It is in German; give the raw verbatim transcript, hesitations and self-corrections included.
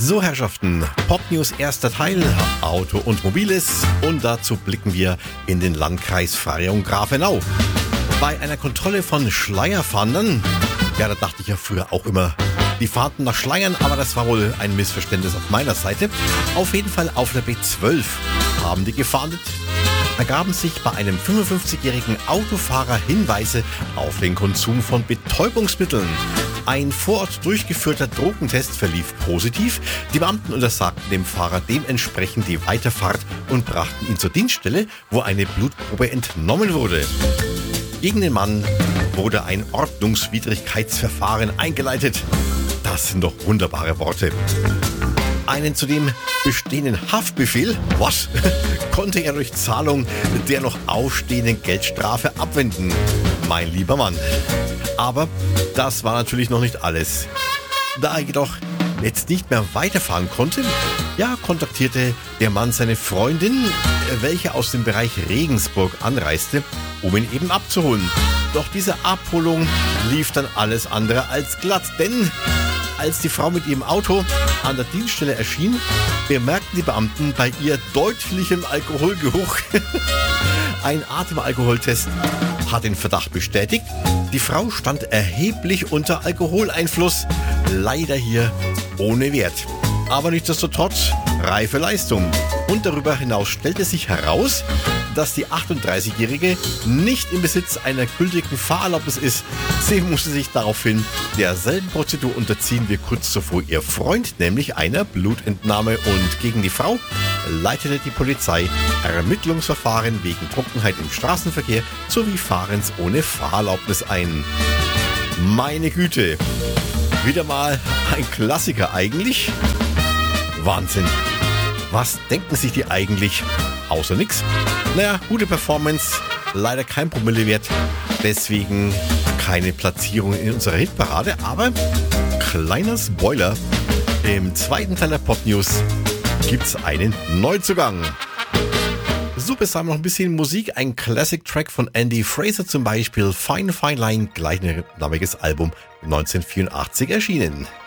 So, Herrschaften, Popnews erster Teil, Auto und Mobiles, und dazu blicken wir in den Landkreis Freyung-Grafenau. Bei einer Kontrolle von Schleierfahndern, ja, da dachte ich ja früher auch immer, die fahrten nach Schleiern, aber das war wohl ein Missverständnis auf meiner Seite. Auf jeden Fall auf der B zwölf haben die gefahndet. Ergaben sich bei einem fünfundfünfzigjährigen Autofahrer Hinweise auf den Konsum von Betäubungsmitteln. Ein vor Ort durchgeführter Drogentest verlief positiv. Die Beamten untersagten dem Fahrer dementsprechend die Weiterfahrt und brachten ihn zur Dienststelle, wo eine Blutprobe entnommen wurde. Gegen den Mann wurde ein Ordnungswidrigkeitsverfahren eingeleitet. Das sind doch wunderbare Worte. Einen zudem bestehenden Haftbefehl, was, konnte er durch Zahlung der noch ausstehenden Geldstrafe abwenden. Mein lieber Mann. Aber das war natürlich noch nicht alles. Da er jedoch jetzt nicht mehr weiterfahren konnte, ja, kontaktierte der Mann seine Freundin, welche aus dem Bereich Regensburg anreiste, um ihn eben abzuholen. Doch diese Abholung lief dann alles andere als glatt, denn als die Frau mit ihrem Auto an der Dienststelle erschien, bemerkten die Beamten bei ihr deutlichem Alkoholgeruch. Ein Atemalkoholtest hat den Verdacht bestätigt. Die Frau stand erheblich unter Alkoholeinfluss, leider hier ohne Wert. Aber nichtsdestotrotz reife Leistung. Und darüber hinaus stellte sich heraus, dass die achtunddreißigjährige nicht im Besitz einer gültigen Fahrerlaubnis ist. Sie musste sich daraufhin derselben Prozedur unterziehen wie kurz zuvor ihr Freund, nämlich einer Blutentnahme. Und gegen die Frau leitete die Polizei Ermittlungsverfahren wegen Trunkenheit im Straßenverkehr sowie Fahrens ohne Fahrerlaubnis ein. Meine Güte, wieder mal ein Klassiker eigentlich. Wahnsinn. Was denken sich die eigentlich? Außer nix. Naja, gute Performance, leider kein Promillewert, deswegen keine Platzierung in unserer Hitparade, aber kleiner Spoiler, im zweiten Teil der Pop-News gibt's einen Neuzugang. So, bis dahin noch ein bisschen Musik, ein Classic-Track von Andy Fraser zum Beispiel, Fine Fine Line, gleichnamiges Album neunzehnhundertvierundachtzig erschienen.